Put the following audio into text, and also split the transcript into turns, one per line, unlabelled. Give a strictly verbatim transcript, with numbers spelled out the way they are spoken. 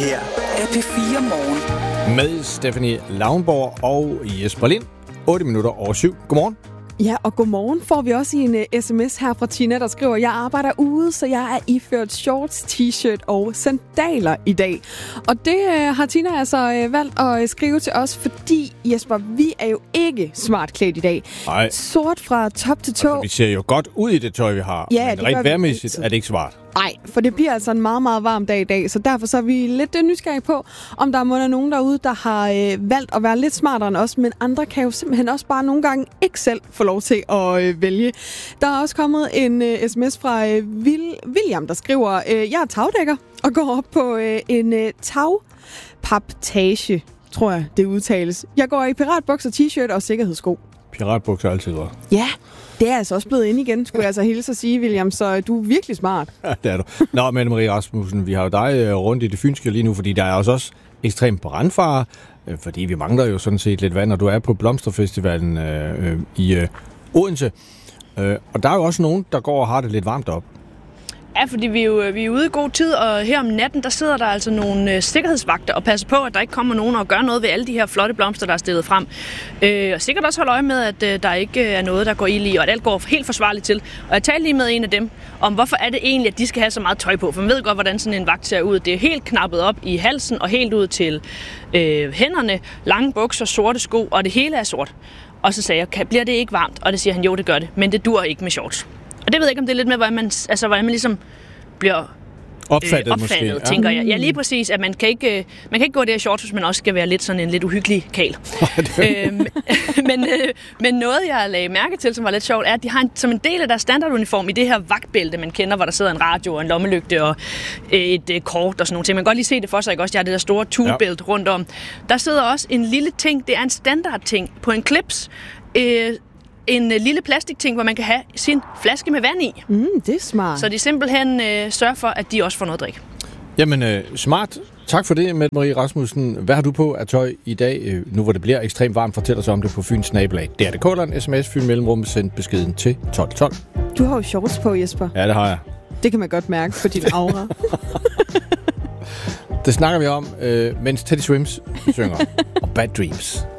her er P fire Morgen.
Med Stephanie Lauenborg og Jesper Lind. otte minutter over syv. Godmorgen.
Ja, og godmorgen får vi også i en uh, sms her fra Tina, der skriver, jeg arbejder ude, så jeg er iført shorts, t-shirt og sandaler i dag. Og det uh, har Tina altså uh, valgt at uh, skrive til os, fordi, Jesper, vi er jo ikke smart klædt i dag.
Nej.
Sort fra top til tå.
Altså, vi ser jo godt ud i det tøj, vi har.
Ja,
men
det
rent
gør vi
vejrmæssigt
altid.
er det ikke smart.
Nej, for det bliver altså en meget, meget varm dag i dag, så derfor så er vi lidt nysgerrige på, om der er nogen derude, der har øh, valgt at være lidt smartere end os, men andre kan jo simpelthen også bare nogle gange ikke selv få lov til at øh, vælge. Der er også kommet en øh, sms fra øh, Will- William, der skriver, øh, jeg er tagdækker og går op på øh, en øh, tagpaptage, tror jeg det udtales. Jeg går i piratbukser, t-shirt og sikkerhedssko.
Piratbukser er altid godt.
Ja, det er altså også blevet ind igen, skulle jeg altså hilse at sige, William, så du er virkelig smart.
Ja, det er du. Nå, men Marie Rasmussen, vi har jo dig rundt i det fynske lige nu, fordi der er også, også ekstremt brandfare, fordi vi mangler jo sådan set lidt vand, når du er på Blomsterfestivalen øh, i øh, Odense. Øh, og der er jo også nogen, der går og har det lidt varmt op.
Ja, fordi vi er jo vi er ude i god tid, og her om natten, der sidder der altså nogle øh, sikkerhedsvagter og passer på, at der ikke kommer nogen og gør noget ved alle de her flotte blomster, der er stillet frem. Øh, og sikkert også holde øje med, at øh, der ikke er noget, der går ild i, og at alt går helt forsvarligt til. Og jeg talte lige med en af dem om, hvorfor er det egentlig, at de skal have så meget tøj på, for man ved godt, hvordan sådan en vagt ser ud. Det er helt knappet op i halsen og helt ud til øh, hænderne, lange bukser, sorte sko, og det hele er sort. Og så sagde jeg, kan, bliver det ikke varmt? Og det siger han, jo, det gør det, men det dur ikke med shorts. Og det ved jeg ikke, om det er lidt med, hvordan man, altså, hvordan man ligesom bliver
opfattet,
øh, opfattet
måske.
tænker jeg. Ja, lige præcis, at man kan ikke, man kan ikke gå der i shorts, hvis man også skal være lidt sådan en lidt uhyggelig kæl. øhm, men, øh, men noget, jeg lagde mærke til, som var lidt sjovt, er, at de har en, som en del af deres standarduniform i det her vagtbælte, man kender, hvor der sidder en radio og en lommelygte og øh, et øh, kort og sådan nogle ting. Man kan godt lige se det for sig, ikke også? Jeg har det der store toolbælte ja. rundt om. Der sidder også en lille ting, det er en standardting på en clips, øh, en lille plastikting, hvor man kan have sin flaske med vand i.
Mm, det er smart.
Så de simpelthen øh, sørger for, at de også får noget at drikke.
Jamen, øh, smart. Tak for det, Mette Marie Rasmussen. Hvad har du på af tøj i dag, øh, nu hvor det bliver ekstremt varmt? Fortæl os om det på Fyns nabolag. Det er det K-land, sms, Fyn Mellemrum, send beskeden til tolv tolv.
Du har jo shorts på, Jesper.
Ja, det har jeg.
Det kan man godt mærke på din aura.
Det snakker vi om, øh, mens Teddy Swims synger. Og Bad Dreams.